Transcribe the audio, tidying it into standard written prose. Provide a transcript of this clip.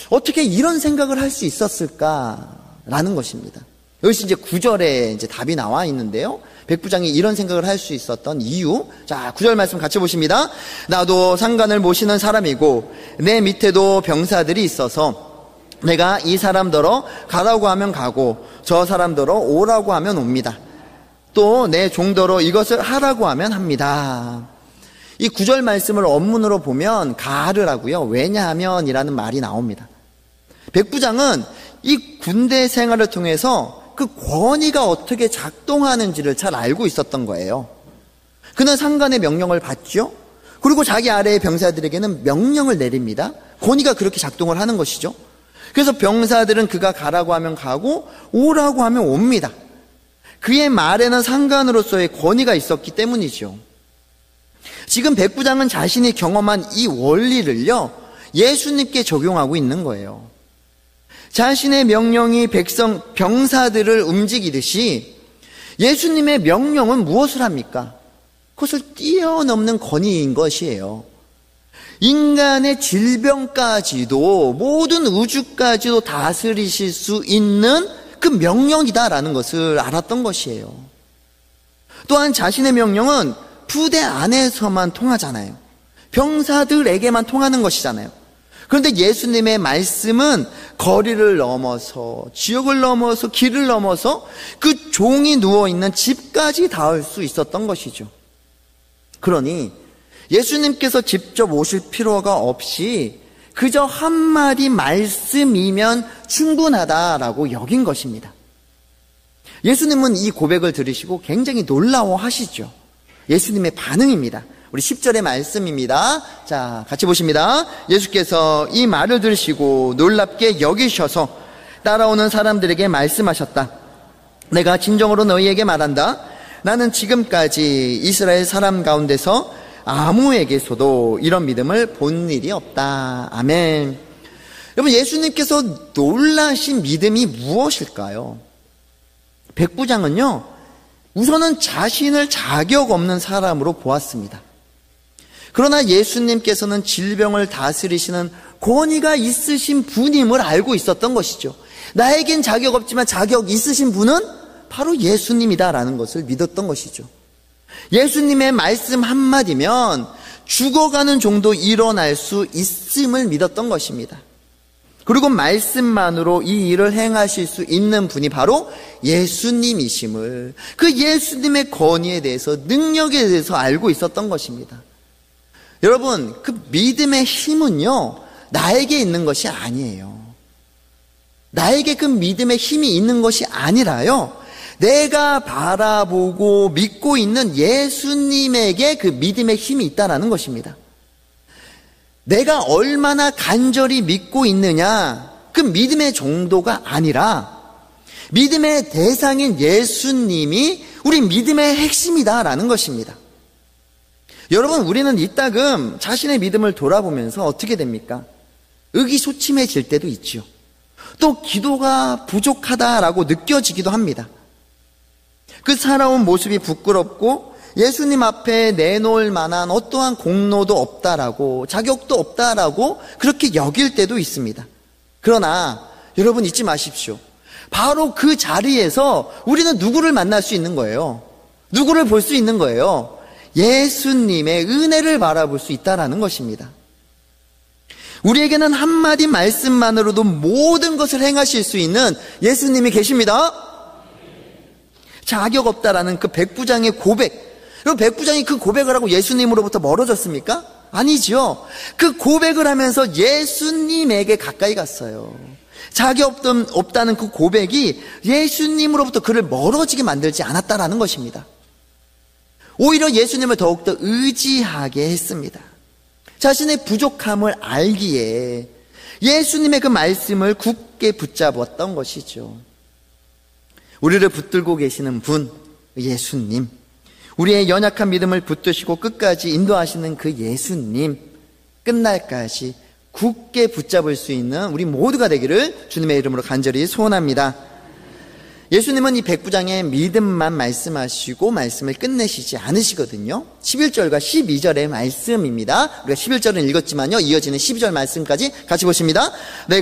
어떻게 이런 생각을 할 수 있었을까라는 것입니다. 여기서 이제 9절에 이제 답이 나와 있는데요. 백부장이 이런 생각을 할 수 있었던 이유. 자, 9절 말씀 같이 보십니다. 나도 상관을 모시는 사람이고 내 밑에도 병사들이 있어서 내가 이 사람더러 가라고 하면 가고 저 사람더러 오라고 하면 옵니다. 또 내 종더러 이것을 하라고 하면 합니다. 이 9절 말씀을 원문으로 보면 가르라고요. 왜냐하면 이라는 말이 나옵니다. 백부장은 이 군대 생활을 통해서 그 권위가 어떻게 작동하는지를 잘 알고 있었던 거예요. 그는 상관의 명령을 받죠. 그리고 자기 아래의 병사들에게는 명령을 내립니다. 권위가 그렇게 작동을 하는 것이죠. 그래서 병사들은 그가 가라고 하면 가고 오라고 하면 옵니다. 그의 말에는 상관으로서의 권위가 있었기 때문이죠. 지금 백부장은 자신이 경험한 이 원리를요, 예수님께 적용하고 있는 거예요. 자신의 명령이 병사들을 움직이듯이 예수님의 명령은 무엇을 합니까? 그것을 뛰어넘는 권위인 것이에요. 인간의 질병까지도, 모든 우주까지도 다스리실 수 있는 그 명령이다라는 것을 알았던 것이에요. 또한 자신의 명령은 부대 안에서만 통하잖아요. 병사들에게만 통하는 것이잖아요. 그런데 예수님의 말씀은 거리를 넘어서, 지역을 넘어서, 길을 넘어서 그 종이 누워있는 집까지 닿을 수 있었던 것이죠. 그러니 예수님께서 직접 오실 필요가 없이 그저 한마디 말씀이면 충분하다라고 여긴 것입니다. 예수님은 이 고백을 들으시고 굉장히 놀라워하시죠. 예수님의 반응입니다. 우리 10절의 말씀입니다. 자, 같이 보십니다. 예수께서 이 말을 들으시고 놀랍게 여기셔서 따라오는 사람들에게 말씀하셨다. 내가 진정으로 너희에게 말한다. 나는 지금까지 이스라엘 사람 가운데서 아무에게서도 이런 믿음을 본 일이 없다. 아멘. 여러분, 예수님께서 놀라신 믿음이 무엇일까요? 백부장은요, 우선은 자신을 자격 없는 사람으로 보았습니다. 그러나 예수님께서는 질병을 다스리시는 권위가 있으신 분임을 알고 있었던 것이죠. 나에겐 자격 없지만 자격 있으신 분은 바로 예수님이다라는 것을 믿었던 것이죠. 예수님의 말씀 한마디면 죽어가는 종도 일어날 수 있음을 믿었던 것입니다. 그리고 말씀만으로 이 일을 행하실 수 있는 분이 바로 예수님이심을, 그 예수님의 권위에 대해서, 능력에 대해서 알고 있었던 것입니다. 여러분, 그 믿음의 힘은요, 나에게 있는 것이 아니에요. 나에게 그 믿음의 힘이 있는 것이 아니라요, 내가 바라보고 믿고 있는 예수님에게 그 믿음의 힘이 있다는 것입니다. 내가 얼마나 간절히 믿고 있느냐, 그 믿음의 정도가 아니라 믿음의 대상인 예수님이 우리 믿음의 핵심이다라는 것입니다. 여러분, 우리는 이따금 자신의 믿음을 돌아보면서 어떻게 됩니까? 의기소침해질 때도 있죠. 또 기도가 부족하다라고 느껴지기도 합니다. 그 살아온 모습이 부끄럽고 예수님 앞에 내놓을 만한 어떠한 공로도 없다라고, 자격도 없다라고 그렇게 여길 때도 있습니다. 그러나 여러분 잊지 마십시오. 바로 그 자리에서 우리는 누구를 만날 수 있는 거예요? 누구를 볼 수 있는 거예요? 예수님의 은혜를 바라볼 수 있다라는 것입니다. 우리에게는 한마디 말씀만으로도 모든 것을 행하실 수 있는 예수님이 계십니다. 자격 없다라는 그 백부장의 고백, 그럼 백부장이 그 고백을 하고 예수님으로부터 멀어졌습니까? 아니죠. 그 고백을 하면서 예수님에게 가까이 갔어요. 자격 없다는 그 고백이 예수님으로부터 그를 멀어지게 만들지 않았다라는 것입니다. 오히려 예수님을 더욱더 의지하게 했습니다. 자신의 부족함을 알기에 예수님의 그 말씀을 굳게 붙잡았던 것이죠. 우리를 붙들고 계시는 분, 예수님, 우리의 연약한 믿음을 붙드시고 끝까지 인도하시는 그 예수님, 끝날까지 굳게 붙잡을 수 있는 우리 모두가 되기를 주님의 이름으로 간절히 소원합니다. 예수님은 이 백부장의 믿음만 말씀하시고 말씀을 끝내시지 않으시거든요. 11절과 12절의 말씀입니다. 우리가 11절은 읽었지만요, 이어지는 12절 말씀까지 같이 보십니다.